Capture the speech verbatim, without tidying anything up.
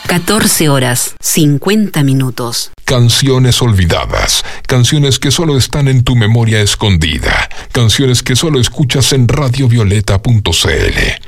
catorce horas, cincuenta minutos. Canciones olvidadas, canciones que solo están en tu memoria escondida, canciones que solo escuchas en radiovioleta punto c l.